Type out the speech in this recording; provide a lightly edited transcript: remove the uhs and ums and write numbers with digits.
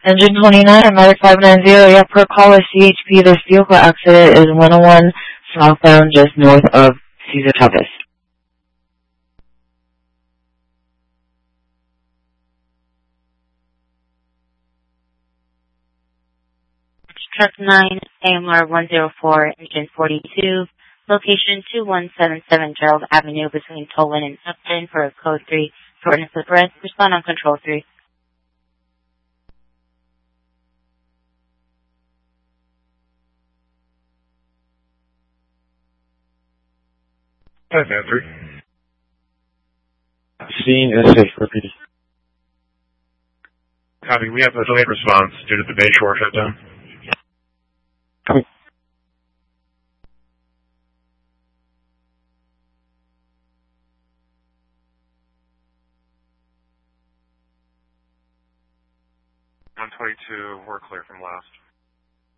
Engine 29, American 590, yeah, per caller CHP, this vehicle accident is 101 southbound just north of Cesar Chavez. Truck 9, AMR 104, engine 42, location 2177 Gerald Avenue between Tolan and Upton for a code 3, shortness of breath, respond on control 3. Hi, Van 3. Scene is safe, repeating. Copy, we have a delayed response due to the Bayshore shutdown. Copy. On 22, we're clear from last.